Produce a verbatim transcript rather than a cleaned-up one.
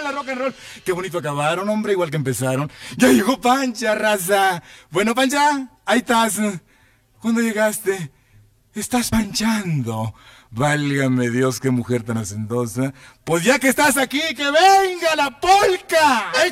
viva rock and roll. Qué bonito acabaron, hombre, igual que empezaron. Ya llegó Pancha, raza. Bueno, Pancha, ahí estás. ¿Cuándo llegaste? Estás panchando. Válgame Dios, qué mujer tan hacendosa. Pues ya que estás aquí, que venga la polca.